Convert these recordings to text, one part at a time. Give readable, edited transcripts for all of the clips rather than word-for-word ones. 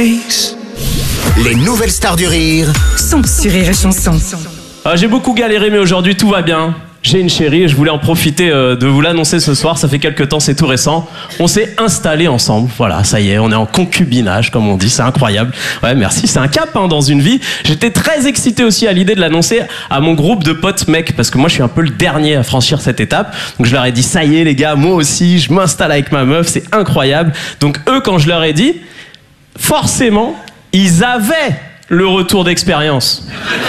face. Les nouvelles stars du rire sont sur Rire et Chanson. J'ai beaucoup galéré, mais aujourd'hui tout va bien. J'ai une chérie et je voulais en profiter de vous l'annoncer ce soir. Ça fait quelques temps, c'est tout récent. On s'est installés ensemble. Voilà, ça y est, on est en concubinage, comme on dit. C'est incroyable. Ouais, merci. C'est un cap dans une vie. J'étais très excité aussi à l'idée de l'annoncer à mon groupe de potes mecs, parce que moi, je suis un peu le dernier à franchir cette étape. Donc, je leur ai dit, ça y est, les gars, moi aussi, je m'installe avec ma meuf. C'est incroyable. Donc, eux, quand je leur ai dit, forcément, ils avaient le retour d'expérience.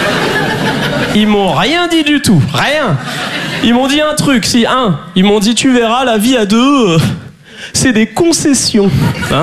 Ils m'ont rien dit du tout, rien. Ils m'ont dit un truc, ils m'ont dit tu verras, la vie à deux, c'est des concessions. Hein?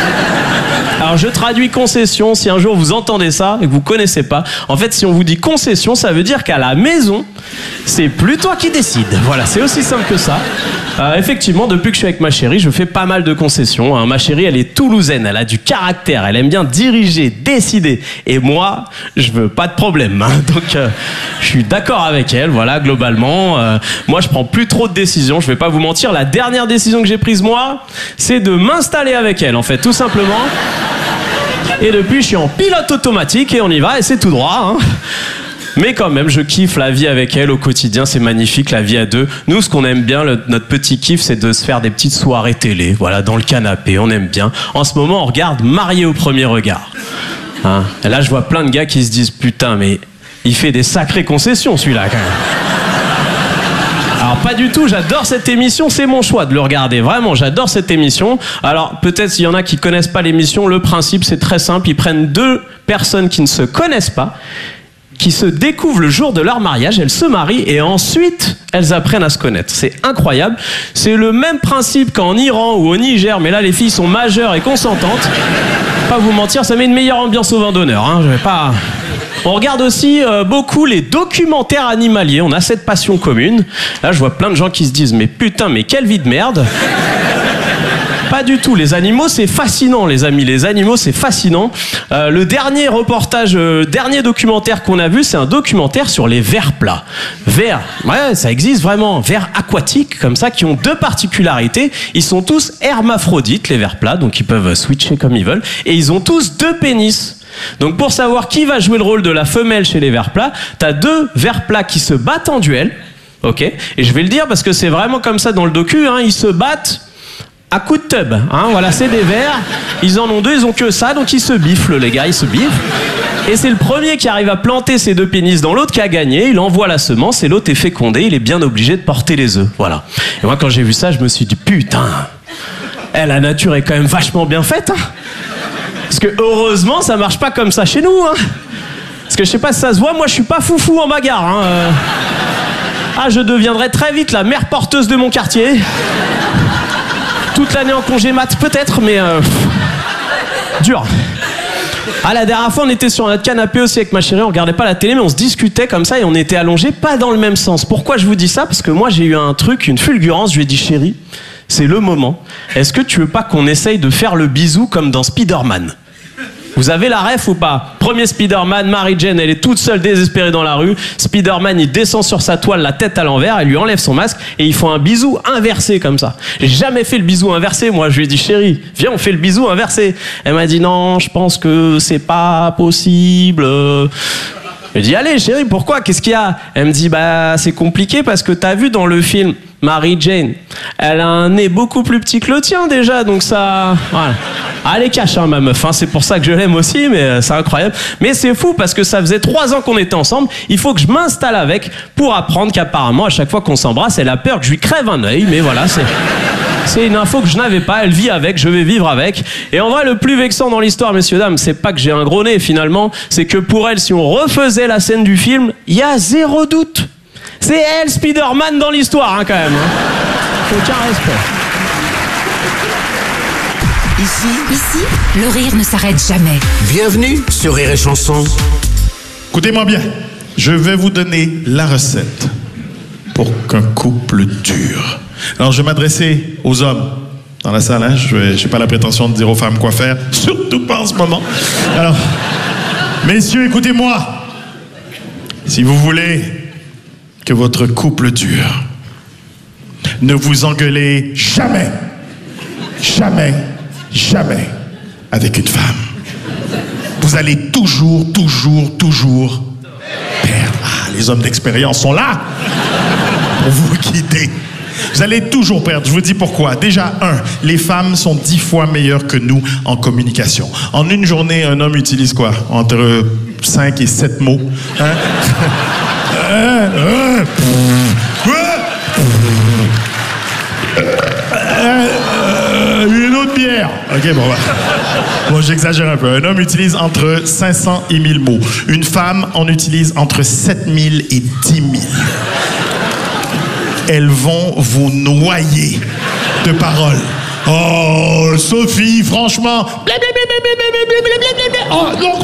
Alors je traduis concession, si un jour vous entendez ça et que vous connaissez pas, en fait si on vous dit concession, ça veut dire qu'à la maison, c'est plus toi qui décides. Voilà, c'est aussi simple que ça. Effectivement, depuis que je suis avec ma chérie, je fais pas mal de concessions. Hein. Ma chérie, elle est toulousaine, elle a du caractère, elle aime bien diriger, décider. Et moi, je veux pas de problème. Hein. Donc, je suis d'accord avec elle, voilà, globalement. Moi, je prends plus trop de décisions, je vais pas vous mentir. La dernière décision que j'ai prise, moi, c'est de m'installer avec elle, en fait, tout simplement. Et depuis, je suis en pilote automatique et on y va et c'est tout droit. Hein. Mais quand même, je kiffe la vie avec elle au quotidien, c'est magnifique, la vie à deux. Nous, ce qu'on aime bien, notre petit kiff, c'est de se faire des petites soirées télé, voilà, dans le canapé, on aime bien. En ce moment, on regarde Mariés au premier regard. Hein, et là, je vois plein de gars qui se disent, putain, mais il fait des sacrées concessions, celui-là, quand même. Alors pas du tout, j'adore cette émission, c'est mon choix de le regarder, vraiment, j'adore cette émission. Alors peut-être s'il y en a qui connaissent pas l'émission, le principe c'est très simple, ils prennent deux personnes qui ne se connaissent pas, qui se découvrent le jour de leur mariage, elles se marient et ensuite elles apprennent à se connaître. C'est incroyable. C'est le même principe qu'en Iran ou au Niger, mais là les filles sont majeures et consentantes. Pas vous mentir, ça met une meilleure ambiance au vin d'honneur. Hein. Je vais pas... On regarde aussi beaucoup les documentaires animaliers, on a cette passion commune. Là je vois plein de gens qui se disent mais putain mais quelle vie de merde. Pas du tout, les animaux c'est fascinant les amis, les animaux c'est fascinant. Le dernier reportage, dernier documentaire qu'on a vu, c'est un documentaire sur les vers plats. Vers, ouais ça existe vraiment, vers aquatiques comme ça qui ont deux particularités. Ils sont tous hermaphrodites les vers plats, donc ils peuvent switcher comme ils veulent. Et ils ont tous deux pénis. Donc pour savoir qui va jouer le rôle de la femelle chez les vers plats, t'as deux vers plats qui se battent en duel. Ok, et je vais le dire parce que c'est vraiment comme ça dans le docu, hein, ils se battent à coups de tub, hein, voilà, c'est des vers, ils en ont deux, ils ont que ça, donc ils se biflent, les gars, ils se biflent. Et c'est le premier qui arrive à planter ses deux pénis dans l'autre qui a gagné, il envoie la semence et l'autre est fécondé, il est bien obligé de porter les œufs, voilà. Et moi, quand j'ai vu ça, je me suis dit, putain, la nature est quand même vachement bien faite, hein. Parce que heureusement, ça marche pas comme ça chez nous, hein. Parce que je sais pas si ça se voit, moi je suis pas foufou en bagarre, hein. Je deviendrai très vite la mère porteuse de mon quartier. Toute l'année en congé mat peut-être, mais dur. La dernière fois on était sur notre canapé aussi avec ma chérie, on regardait pas la télé mais on se discutait comme ça et on était allongés pas dans le même sens. Pourquoi je vous dis ça? Parce que moi j'ai eu un truc, une fulgurance, je lui ai dit chérie, c'est le moment. Est-ce que tu veux pas qu'on essaye de faire le bisou comme dans Spider-Man? Vous avez la ref ou pas? Premier Spider-Man, Mary Jane, elle est toute seule désespérée dans la rue. Spider-Man, il descend sur sa toile, la tête à l'envers, elle lui enlève son masque et ils font un bisou inversé comme ça. J'ai jamais fait le bisou inversé, moi. Je lui ai dit, chérie, viens, on fait le bisou inversé. Elle m'a dit, non, je pense que c'est pas possible. Je lui ai dit, allez, chérie, pourquoi? Qu'est-ce qu'il y a? Elle me dit, c'est compliqué parce que t'as vu dans le film Mary Jane, elle a un nez beaucoup plus petit que le tien déjà, donc ça... Voilà. Elle est cache, hein, ma meuf, hein, c'est pour ça que je l'aime aussi, mais c'est incroyable. Mais c'est fou parce que ça faisait 3 ans qu'on était ensemble, il faut que je m'installe avec pour apprendre qu'apparemment, à chaque fois qu'on s'embrasse, elle a peur que je lui crève un œil, mais voilà, c'est une info que je n'avais pas, elle vit avec, je vais vivre avec. Et en vrai, le plus vexant dans l'histoire, messieurs, dames, c'est pas que j'ai un gros nez finalement, c'est que pour elle, si on refaisait la scène du film, il y a 0 doute. C'est elle, Spider-Man, dans l'histoire, hein, quand même. Hein. Aucun respect. Ici, le rire ne s'arrête jamais. Bienvenue sur Rire et Chanson. Écoutez-moi bien, je vais vous donner la recette pour qu'un couple dure. Alors, je vais m'adresser aux hommes dans la salle, hein. Je n'ai pas la prétention de dire aux femmes quoi faire, surtout pas en ce moment. Alors, messieurs, écoutez-moi. Si vous voulez que votre couple dure, ne vous engueulez jamais, jamais, jamais avec une femme. Vous allez toujours perdre. Ah, les hommes d'expérience sont là pour vous guider. Vous allez toujours perdre. Je vous dis pourquoi. Déjà, les femmes sont 10 fois meilleures que nous en communication. En une journée, un homme utilise quoi? Entre 5 et 7 mots. Hein? Une autre bière. OK, bon, bon, j'exagère un peu. Un homme utilise entre 500 et 1000 mots. Une femme en utilise entre 7000 et 10 000. Elles vont vous noyer de paroles. Oh, Sophie, franchement. Oh, non.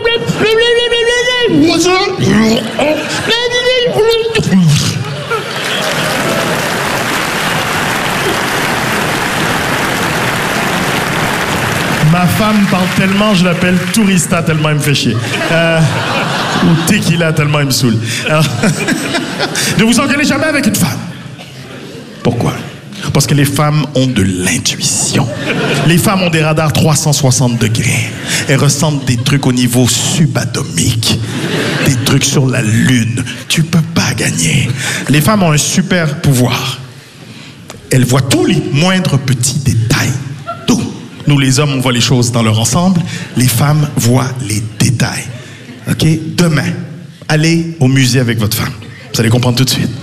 Ma femme parle tellement, je l'appelle Tourista tellement elle me fait chier. Ou Tequila tellement elle me saoule. Alors, ne vous engueulez jamais avec une femme. Pourquoi? Parce que les femmes ont de l'intuition. Les femmes ont des radars 360 degrés. Elles ressentent des trucs au niveau subatomique. Des trucs sur la Lune. Tu peux pas gagner. Les femmes ont un super pouvoir. Elles voient tous les moindres petits détails. Tout. Nous, les hommes, on voit les choses dans leur ensemble. Les femmes voient les détails. OK? Demain, allez au musée avec votre femme. Vous allez comprendre tout de suite.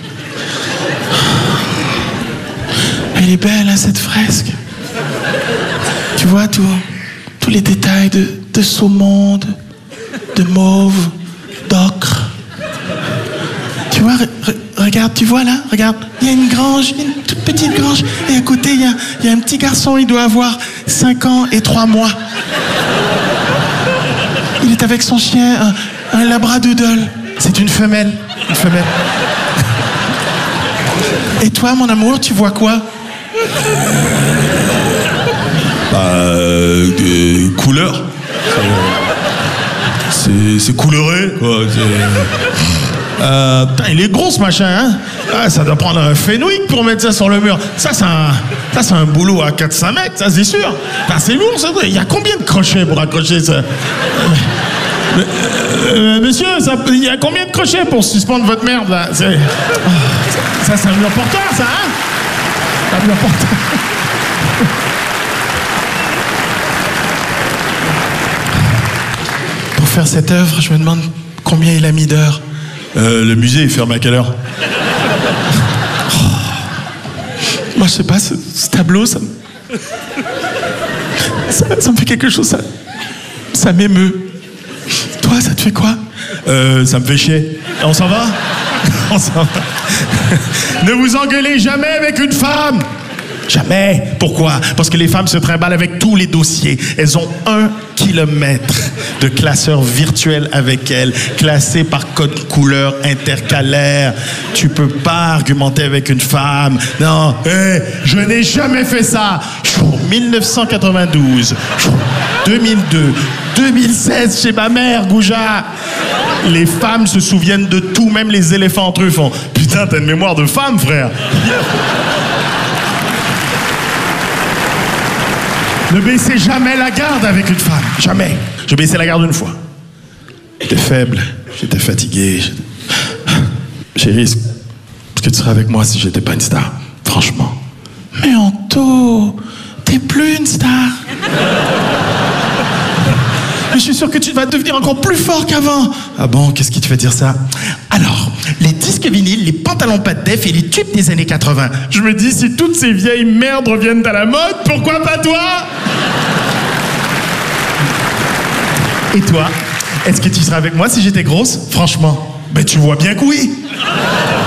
Elle est belle, hein, cette fresque. Tu vois tous les détails de saumon, de mauve, d'ocre. Tu vois, regarde, tu vois là, regarde. Il y a une grange, une toute petite grange. Et à côté, il y a un petit garçon, il doit avoir 5 ans et 3 mois. Il est avec son chien, un labradoodle. C'est une femelle. Une femelle. Et toi, mon amour, tu vois quoi? Couleur. C'est couleuré, quoi. Putain, il est gros, ce machin, hein? Ah, ça doit prendre un Fenwick pour mettre ça sur le mur. Ça, c'est un boulot à 400 mètres, ça, c'est sûr. Ah, c'est lourd, ça. Il y a combien de crochets pour accrocher ça? Monsieur, il y a combien de crochets pour suspendre votre merde, là? Ça, c'est un mur porteur, ça, hein? Un mur porteur. Pour faire cette œuvre, je me demande combien il a mis d'heures. Le musée, il ferme à quelle heure? Moi, je sais pas, ce tableau, ça me fait quelque chose, ça m'émeut. Toi, ça te fait quoi? Ça me fait chier. On s'en va? On s'en va. Ne vous engueulez jamais avec une femme. Jamais. Pourquoi? Parce que les femmes se trimballent avec tous les dossiers. Elles ont 1 kilomètre de classeur virtuel avec elles, classé par code couleur intercalaire. Tu peux pas argumenter avec une femme. Non, je n'ai jamais fait ça. 1992, 2002, 2016 chez ma mère, Gouja. Les femmes se souviennent de tout, même les éléphants entre eux font. Putain, t'as une mémoire de femme, frère. Ne baissez jamais la garde avec une femme. Jamais. Je baissais la garde une fois. J'étais faible, j'étais fatigué. Chérie, est-ce que tu serais avec moi si j'étais pas une star? Franchement. Mais Anto, t'es plus une star. Mais je suis sûr que tu vas devenir encore plus fort qu'avant. Ah bon, qu'est-ce qui te fait dire ça? Alors, les disques vinyles, les pantalons pas de def et les tubes des années 80. Je me dis, si toutes ces vieilles merdes reviennent à la mode, pourquoi pas toi? Et toi, est-ce que tu serais avec moi si j'étais grosse? Franchement, ben tu vois bien que oui.